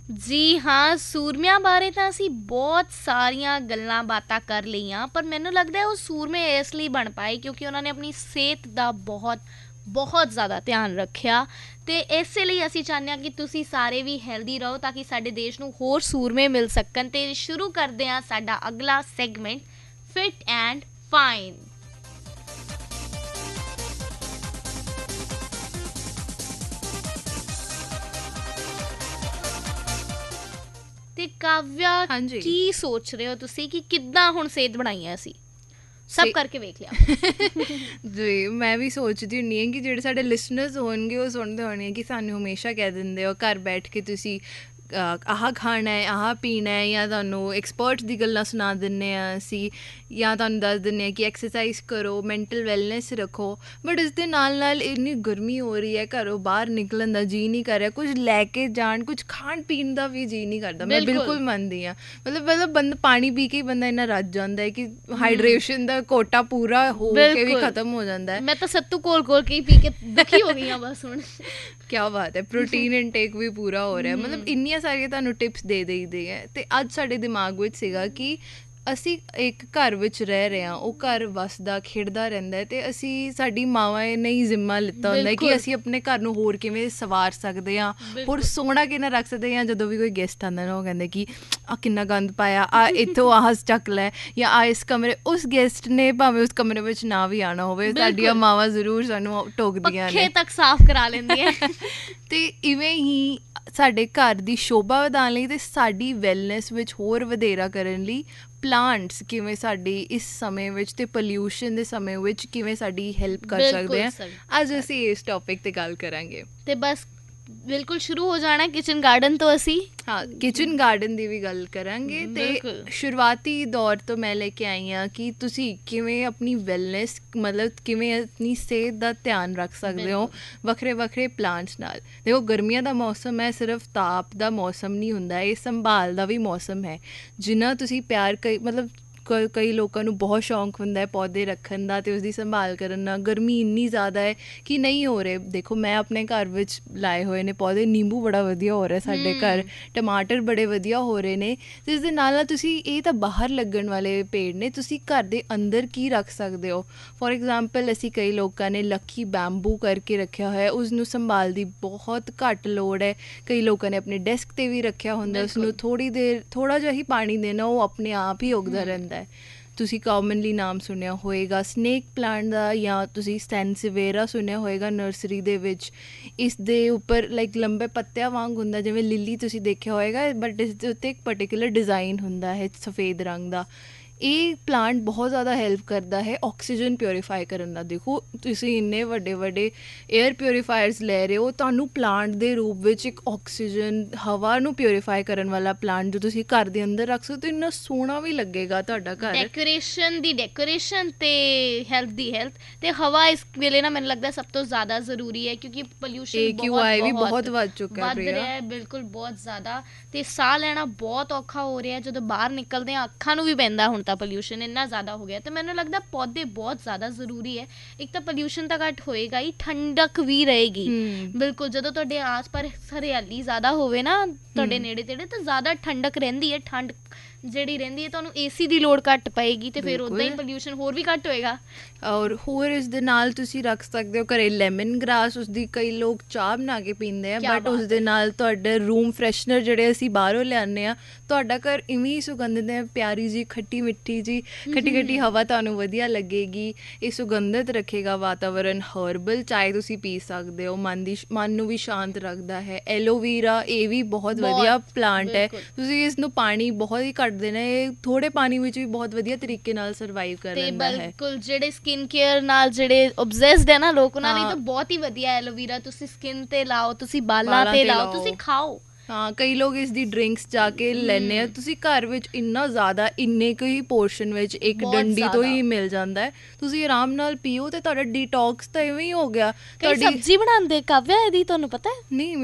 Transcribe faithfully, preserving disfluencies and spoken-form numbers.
ਜੀ ਹਾਂ, ਸੂਰਮਿਆਂ ਬਾਰੇ ਤਾਂ ਅਸੀਂ ਬਹੁਤ ਸਾਰੀਆਂ ਗੱਲਾਂ ਬਾਤਾਂ ਕਰ ਲਈਆਂ, ਪਰ ਮੈਨੂੰ ਲੱਗਦਾ ਹੈ ਉਹ ਸੂਰਮੇ ਇਸ ਲਈ ਬਣ ਪਾਏ ਕਿਉਂਕਿ ਉਹਨਾਂ ਨੇ ਆਪਣੀ ਸਿਹਤ ਦਾ ਬਹੁਤ ਬਹੁਤ ਜ਼ਿਆਦਾ ਧਿਆਨ ਰੱਖਿਆ। ਅਤੇ ਇਸੇ ਲਈ ਅਸੀਂ ਚਾਹੁੰਦੇ ਹਾਂ ਕਿ ਤੁਸੀਂ ਸਾਰੇ ਵੀ ਹੈਲਦੀ ਰਹੋ ਤਾਂ ਕਿ ਸਾਡੇ ਦੇਸ਼ ਨੂੰ ਹੋਰ ਸੂਰਮੇ ਮਿਲ ਸਕਣ। ਅਤੇ ਸ਼ੁਰੂ ਕਰਦੇ ਹਾਂ ਸਾਡਾ ਅਗਲਾ ਸੈਗਮੈਂਟ, ਫਿਟ ਐਂਡ ਫਾਈਨ। ਤੇ ਕਾਵਿਆ, ਹਾਂਜੀ ਕੀ ਸੋਚ ਰਹੇ ਹੋ ਤੁਸੀਂ ਕਿ ਕਿੱਦਾਂ ਹੁਣ ਸਿਹਤ ਬਣਾਈ ਹੈ ਅਸੀਂ? ਸਭ ਸੇ- ਕਰਕੇ ਵੇਖ ਲਿਆ। ਜੀ ਮੈਂ ਵੀ ਸੋਚਦੀ ਹੁੰਦੀ ਹਾਂ ਕਿ ਜਿਹੜੇ ਸਾਡੇ ਲਿਸਨਰਸ ਹੋਣਗੇ ਉਹ ਸੁਣਦੇ ਹੋਣਗੇ ਕਿ ਸਾਨੂੰ ਹਮੇਸ਼ਾ ਕਹਿ ਦਿੰਦੇ ਹੋ ਘਰ ਬੈਠ ਕੇ ਤੁਸੀਂ ਅ, ਆਹ ਖਾਣਾ ਹੈ, ਆਹ ਪੀਣਾ ਹੈ, ਜਾਂ ਤੁਹਾਨੂੰ ਐਕਸਪਰਟਸ ਦੀ ਗੱਲਾਂ ਸੁਣਾ ਦਿੰਦੇ ਹਾਂ ਅਸੀਂ, ਜਾਂ ਤੁਹਾਨੂੰ ਦੱਸ ਦਿੰਦੇ ਹਾਂ ਕਿ ਐਕਸਰਸਾਈਜ਼ ਕਰੋ, ਮੈਂਟਲ ਵੈਲਨੈਸ ਰੱਖੋ। ਬਟ ਇਸ ਦੇ ਨਾਲ ਨਾਲ ਇੰਨੀ ਗਰਮੀ ਹੋ ਰਹੀ ਹੈ, ਘਰੋਂ ਬਾਹਰ ਨਿਕਲਣ ਦਾ ਜੀਅ ਨਹੀਂ ਕਰ ਰਿਹਾ, ਕੁਝ ਲੈ ਕੇ ਜਾਣ, ਕੁਝ ਖਾਣ ਪੀਣ ਦਾ ਵੀ ਜੀਅ ਨਹੀਂ ਕਰਦਾ। ਮੈਂ ਬਿਲਕੁਲ। ਬਿਲਕੁਲ ਮੰਨਦੀ ਹਾਂ। ਮਤਲਬ ਮਤਲਬ ਬੰਦਾ ਪਾਣੀ ਪੀ ਕੇ ਹੀ ਬੰਦਾ ਇੰਨਾ ਰੱਜ ਜਾਂਦਾ ਹੈ ਕਿ ਹਾਈਡਰੇਸ਼ਨ ਦਾ ਕੋਟਾ ਪੂਰਾ ਹੋ ਕੇ ਵੀ ਬਿਲਕੁਲ। ਖਤਮ ਹੋ ਜਾਂਦਾ ਹੈ। ਮੈਂ ਤਾਂ ਸੱਤੂ ਕੋਲ ਕੋਲ ਕੇ ਹੀ ਪੀ ਕੇ ਦੁਖੀ ਹੋ ਗਈ ਹਾਂ ਬਸ ਹੁਣ। ਕਿਆ ਬਾਤ ਹੈ, ਪ੍ਰੋਟੀਨ ਇਨਟੇਕ ਵੀ ਪੂਰਾ ਹੋ ਰਿਹਾ। ਮਤਲਬ ਇੰਨੀਆਂ ਸਾਰੀਆਂ ਤੁਹਾਨੂੰ ਟਿਪਸ ਦੇ ਦੇਈਦੇ ਹੈ। ਅਤੇ ਅੱਜ ਸਾਡੇ ਦਿਮਾਗ ਵਿੱਚ ਸੀਗਾ ਕਿ ਅਸੀਂ ਇੱਕ ਘਰ ਵਿੱਚ ਰਹਿ ਰਹੇ ਹਾਂ, ਉਹ ਘਰ ਵੱਸਦਾ ਖੇਡਦਾ ਰਹਿੰਦਾ ਹੈ, ਅਤੇ ਅਸੀਂ ਸਾਡੀ ਮਾਵਾਂ ਨੇ ਹੀ ਜ਼ਿੰਮਾ ਲਿੱਤਾ ਹੁੰਦਾ ਹੈ ਕਿ ਬਿਲਕੁਲ। ਅਸੀਂ ਆਪਣੇ ਘਰ ਨੂੰ ਹੋਰ ਕਿਵੇਂ ਸੰਵਾਰ ਸਕਦੇ ਹਾਂ, ਹੋਰ ਬਿਲਕੁਲ। ਸੋਹਣਾ ਕਿਵੇਂ ਰੱਖ ਸਕਦੇ ਹਾਂ। ਜਦੋਂ ਵੀ ਕੋਈ ਗੈਸਟ ਆਉਂਦਾ ਨਾ ਉਹ ਕਹਿੰਦੇ ਕਿ ਆ ਕਿੰਨਾ ਗੰਦ ਪਾਇਆ, ਆ ਇੱਥੋਂ ਆਹ ਚੱਕ ਲੈ, ਜਾਂ ਆ ਇਸ ਕਮਰੇ, ਉਸ ਗੈਸਟ ਨੇ ਭਾਵੇਂ ਉਸ ਕਮਰੇ ਵਿੱਚ ਨਾ ਵੀ ਆਉਣਾ ਹੋਵੇ, ਸਾਡੀਆਂ ਬਿਲਕੁਲ। ਮਾਵਾਂ ਜ਼ਰੂਰ ਸਾਨੂੰ ਟੋਕਦੀਆਂ ਪੱਖੇ ਨੇ। ਤੱਕ ਸਾਫ਼ ਕਰਾ ਲੈਂਦੀਆਂ। ਅਤੇ ਇਵੇਂ ਹੀ ਸਾਡੇ ਘਰ ਦੀ ਸ਼ੋਭਾ ਵਧਾਉਣ ਲਈ ਅਤੇ ਸਾਡੀ ਵੈਲਨੈਸ ਵਿੱਚ ਹੋਰ ਵਧੇਰਾ ਕਰਨ ਲਈ ਪਲਾਂਟਸ ਕਿਵੇਂ ਸਾਡੀ ਇਸ ਸਮੇਂ ਵਿੱਚ ਅਤੇ ਪੋਲਿਊਸ਼ਨ ਦੇ ਸਮੇਂ ਵਿੱਚ ਕਿਵੇਂ ਸਾਡੀ ਹੈਲਪ ਕਰ ਸਕਦੇ ਬਿਲਕੁਲ ਆ, ਸਹੀ। ਅੱਜ ਅਸੀਂ ਇਸ ਟੌਪਿਕ 'ਤੇ ਗੱਲ ਕਰਾਂਗੇ। ਤੇ ਬਸ ਬਿਲਕੁਲ ਸ਼ੁਰੂ ਹੋ ਜਾਣਾ ਕਿਚਨ ਗਾਰਡਨ ਤੋਂ ਅਸੀਂ। ਹਾਂ, ਕਿਚਨ ਗਾਰਡਨ ਦੀ ਵੀ ਗੱਲ ਕਰਾਂਗੇ। ਅਤੇ ਬਿਲਕੁਲ। ਸ਼ੁਰੂਆਤੀ ਦੌਰ ਤੋਂ ਮੈਂ ਲੈ ਕੇ ਆਈ ਹਾਂ ਕਿ ਤੁਸੀਂ ਕਿਵੇਂ ਆਪਣੀ ਵੈਲਨੈਸ, ਮਤਲਬ ਕਿਵੇਂ ਆਪਣੀ ਸਿਹਤ ਦਾ ਧਿਆਨ ਰੱਖ ਸਕਦੇ ਹੋ ਵੱਖਰੇ ਵੱਖਰੇ ਪਲਾਂਟਸ ਨਾਲ। ਦੇਖੋ, ਗਰਮੀਆਂ ਦਾ ਮੌਸਮ ਹੈ, ਸਿਰਫ ਤਾਪ ਦਾ ਮੌਸਮ ਨਹੀਂ ਹੁੰਦਾ, ਇਹ ਸੰਭਾਲ ਦਾ ਵੀ ਮੌਸਮ ਹੈ। ਜਿੰਨਾ ਤੁਸੀਂ ਪਿਆਰ ਕਈ ਮਤਲਬ ਕ ਕਈ ਲੋਕਾਂ ਨੂੰ ਬਹੁਤ ਸ਼ੌਂਕ ਹੁੰਦਾ ਹੈ ਪੌਦੇ ਰੱਖਣ ਦਾ ਅਤੇ ਉਸਦੀ ਸੰਭਾਲ ਕਰਨ ਦਾ। ਗਰਮੀ ਇੰਨੀ ਜ਼ਿਆਦਾ ਹੈ ਕਿ ਨਹੀਂ ਹੋ ਰਹੇ। ਦੇਖੋ, ਮੈਂ ਆਪਣੇ ਘਰ ਵਿੱਚ ਲਾਏ ਹੋਏ ਨੇ ਪੌਦੇ, ਨਿੰਬੂ ਬੜਾ ਵਧੀਆ ਹੋ ਰਿਹਾ ਸਾਡੇ ਘਰ, ਟਮਾਟਰ ਬੜੇ ਵਧੀਆ ਹੋ ਰਹੇ ਨੇ। ਜਿਸ ਦੇ ਨਾਲ ਨਾਲ ਤੁਸੀਂ, ਇਹ ਤਾਂ ਬਾਹਰ ਲੱਗਣ ਵਾਲੇ ਪੇੜ ਨੇ, ਤੁਸੀਂ ਘਰ ਦੇ ਅੰਦਰ ਕੀ ਰੱਖ ਸਕਦੇ ਹੋ। ਫੋਰ ਐਗਜ਼ਾਮਪਲ, ਅਸੀਂ ਕਈ ਲੋਕਾਂ ਨੇ ਲੱਕੀ ਬੈਂਬੂ ਕਰਕੇ ਰੱਖਿਆ ਹੋਇਆ, ਉਸਨੂੰ ਸੰਭਾਲ ਦੀ ਬਹੁਤ ਘੱਟ ਲੋੜ ਹੈ। ਕਈ ਲੋਕਾਂ ਨੇ ਆਪਣੇ ਡੈਸਕ 'ਤੇ ਵੀ ਰੱਖਿਆ ਹੁੰਦਾ, ਉਸਨੂੰ ਥੋੜ੍ਹੀ ਦੇਰ ਥੋੜ੍ਹਾ ਜਿਹਾ ਹੀ ਪਾਣੀ ਦੇਣਾ, ਉਹ ਆਪਣੇ ਆਪ ਹੀ ਉੱਗਦਾ ਰਹਿੰਦਾ। ਤੁਸੀਂ ਕਾਮਨਲੀ ਨਾਮ ਸੁਣਿਆ ਹੋਏਗਾ ਸਨੇਕ ਪਲਾਂਟ ਦਾ, ਜਾਂ ਤੁਸੀਂ ਸੈਂਸੀਵੇਰਾ ਸੁਣਿਆ ਹੋਏਗਾ ਨਰਸਰੀ ਦੇ ਵਿੱਚ। ਇਸ ਦੇ ਉੱਪਰ ਲਾਈਕ ਲੰਬੇ ਪੱਤਿਆਂ ਵਾਂਗ ਹੁੰਦਾ, ਜਿਵੇਂ ਲਿਲੀ ਤੁਸੀਂ ਦੇਖਿਆ ਹੋਏਗਾ, ਬਟ ਇਸ ਦੇ ਉੱਤੇ ਇੱਕ ਪਰਟੀਕੂਲਰ ਡਿਜ਼ਾਈਨ ਹੁੰਦਾ ਹੈ ਸਫੇਦ ਰੰਗ ਦਾ। ਇਹ ਪਲਾਂਟ ਬਹੁਤ ਜ਼ਿਆਦਾ ਹੈਲਪ ਕਰਦਾ ਹੈ ਆਕਸੀਜਨ ਪਿਊਰੀਫਾਈ ਕਰਨ ਦਾ। ਦੇਖੋ, ਤੁਸੀਂ ਇੰਨੇ ਵੱਡੇ ਵੱਡੇ ਏਅਰ ਪਿਊਰੀਫਾਇਰਸ ਲੈ ਰਹੇ ਹੋ, ਤੁਹਾਨੂੰ ਪਲਾਂਟ ਦੇ ਰੂਪ ਵਿੱਚ ਇੱਕ ਆਕਸੀਜਨ ਹਵਾ ਨੂੰ ਪਿਊਰੀਫਾਈ ਕਰਨ ਵਾਲਾ ਪਲਾਂਟ ਜੋ ਤੁਸੀਂ ਘਰ ਦੇ ਅੰਦਰ ਰੱਖ ਸਕਦੇ ਹੋ, ਇੰਨਾ ਸੋਹਣਾ ਵੀ ਲੱਗੇਗਾ ਤੁਹਾਡਾ ਘਰ। ਡੈਕੋਰੇਸ਼ਨ ਦੀ ਡੈਕੋਰੇਸ਼ਨ ਤੇ ਹੈਲਥ ਦੀ ਹੈਲਥ। ਤੇ ਹਵਾ ਇਸ ਵੇਲੇ ਨਾ ਮੈਨੂੰ ਲੱਗਦਾ ਸਭ ਤੋਂ ਜ਼ਿਆਦਾ ਜ਼ਰੂਰੀ ਹੈ ਕਿਉਂਕਿ ਪੋਲਿਊਸ਼ਨ ਏ ਕਿਊ ਆਈ ਵੀ ਬਹੁਤ ਵੱਧ ਚੁੱਕਾ ਵੱਧ ਰਿਹਾ ਹੈ। ਬਿਲਕੁਲ, ਬਹੁਤ ਜ਼ਿਆਦਾ। ਤੇ ਸਾਹ ਲੈਣਾ ਬਹੁਤ ਔਖਾ ਹੋ ਰਿਹਾ, ਜਦੋਂ ਬਾਹਰ ਨਿਕਲਦੇ ਹਾਂ ਅੱਖਾਂ ਨੂੰ ਵੀ ਪੈਂਦਾ ਹੁਣ ਤਾਂ ਪੋਲਿਊਸ਼ਨ ਇੰਨਾ ਜ਼ਿਆਦਾ ਹੋ ਗਿਆ। ਤੇ ਮੈਨੂੰ ਲੱਗਦਾ ਪੌਦੇ ਬਹੁਤ ਜ਼ਿਆਦਾ ਜ਼ਰੂਰੀ ਹੈ। ਇੱਕ ਤਾਂ ਪੋਲਿਊਸ਼ਨ ਤਾਂ ਘੱਟ ਹੋਏਗਾ ਹੀ, ਠੰਡਕ ਵੀ ਰਹੇਗੀ। ਬਿਲਕੁਲ, ਜਦੋਂ ਤੁਹਾਡੇ ਆਸ ਪਾਸ ਹਰਿਆਲੀ ਜ਼ਿਆਦਾ ਹੋਵੇ ਨਾ ਤੁਹਾਡੇ ਨੇੜੇ ਤੇੜੇ, ਤਾਂ ਜ਼ਿਆਦਾ ਠੰਡਕ ਰਹਿੰਦੀ ਹੈ। ਠੰਡ ਜਿਹੜੀ ਰਹਿੰਦੀ ਹੈ, ਤੁਹਾਨੂੰ ਏਸੀ ਦੀ ਲੋੜ ਘੱਟ ਪਏਗੀ, ਤੇ ਫਿਰ ਉੱਦਾਂ ਹੀ ਪੋਲਿਊਸ਼ਨ ਹੋਰ ਵੀ ਘੱਟ ਹੋਏਗਾ। ਔਰ ਹੋਰ ਇਸ ਦੇ ਨਾਲ ਤੁਸੀਂ ਰੱਖ ਸਕਦੇ ਹੋ ਘਰੇ ਲੈਮਨ ਗ੍ਰਾਸ, ਉਸਦੀ ਕਈ ਲੋਕ ਚਾਹ ਬਣਾ ਕੇ ਪੀਂਦੇ ਆ, ਬਟ ਉਸ ਦੇ ਨਾਲ ਤੁਹਾਡੇ ਰੂਮ ਫਰੈਸ਼ਨਰ ਜਿਹੜੇ ਅਸੀਂ ਬਾਹਰੋਂ ਲਿਆਉਂਦੇ ਹਾਂ, ਤੁਹਾਡਾ ਘਰ ਇਵੇਂ ਹੀ ਸੁਗੰਧਿਤ ਹੈ, ਪਿਆਰੀ ਜੀ ਖੱਟੀ ਮਿੱਠੀ ਜੀ ਖੱਟੀ ਖੱਟੀ ਹਵਾ ਤੁਹਾਨੂੰ ਵਧੀਆ ਲੱਗੇਗੀ। ਇਹ ਸੁਗੰਧਿਤ ਰੱਖੇਗਾ ਵਾਤਾਵਰਨ। ਹਰਬਲ ਚਾਏ ਤੁਸੀਂ ਪੀ ਸਕਦੇ ਹੋ, ਮਨ ਦੀ ਮਨ ਨੂੰ ਵੀ ਸ਼ਾਂਤ ਰੱਖਦਾ ਹੈ। ਐਲੋਵੀਰਾ, ਇਹ ਵੀ ਬਹੁਤ ਵਧੀਆ ਪਲਾਂਟ ਹੈ। ਤੁਸੀਂ ਇਸ ਨੂੰ ਪਾਣੀ ਬਹੁਤ ਹੀ ਘੱਟ ਦੇਣਾ, ਇਹ ਥੋੜ੍ਹੇ ਪਾਣੀ ਵਿੱਚ ਵੀ ਬਹੁਤ ਵਧੀਆ ਤਰੀਕੇ ਨਾਲ ਸਰਵਾਈਵ ਕਰ ਲੈਂਦਾ ਹੈ। ਬਿਲਕੁਲ, ਜਿਹੜੇ ਸਕਿਨ ਕੇਅਰ ਨਾਲ ਜਿਹੜੇ ਓਬਸੈਸਡ ਹੈ ਨਾ ਲੋਕ, ਉਹਨਾਂ ਲਈ ਤਾਂ ਬਹੁਤ ਹੀ ਵਧੀਆ ਐਲੋਵੀਰਾ। ਤੁਸੀਂ ਸਕਿਨ ਤੇ ਲਾਓ, ਤੁਸੀਂ ਬਾਲਾਂ ਤੇ ਲਾਓ, ਤੁਸੀਂ ਖਾਓ। ਹਾਂ, ਕਈ ਲੋਕ ਇਸ ਦੀ ਡਰਿੰਕਸ ਜਾ ਕੇ ਲੈਂਦੇ ਆ। ਤੁਸੀਂ ਘਰ ਵਿੱਚ ਇੰਨਾ ਜ਼ਿਆਦਾ ਇੰਨੇ ਕੁ ਹੀ ਪੋਰਸ਼ਨ ਵਿੱਚ ਇੱਕ ਡੰਡੀ ਤੋਂ ਹੀ ਮਿਲ ਜਾਂਦਾ ਹੈ, ਤੁਸੀਂ ਆਰਾਮ ਨਾਲ ਪੀਓ ਤੇ ਤੁਹਾਡਾ ਡੀਟੌਕਸ ਤਾਂ ਇਵੇਂ ਹੀ ਹੋ ਗਿਆ। ਤੁਹਾਡੀ ਸਬਜ਼ੀ ਬਣਾਉਂਦੇ ਕਾਵਿਆ ਇਹਦੀ, ਤੁਹਾਨੂੰ ਪਤਾ ਹੈ? ਨਹੀਂ।